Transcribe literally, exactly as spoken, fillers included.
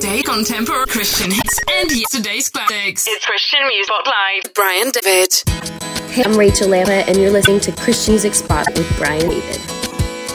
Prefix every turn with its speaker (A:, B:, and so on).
A: Today contemporary Christian hits and yesterday's classics.
B: It's Christian Music Spotlight.
A: Brian David.
C: Hey, I'm Rachel Lampa, and you're listening to Christian Music Spot with Brian David.